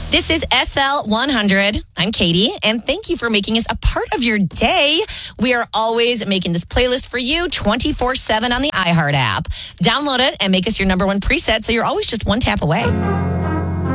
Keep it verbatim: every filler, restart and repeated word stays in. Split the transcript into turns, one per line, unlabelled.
This is S L one hundred. I'm Katie, and thank you for making us a part of your day. We are always making this playlist for you twenty-four seven on the iHeart app. Download it and make us your number one preset so you're always just one tap away.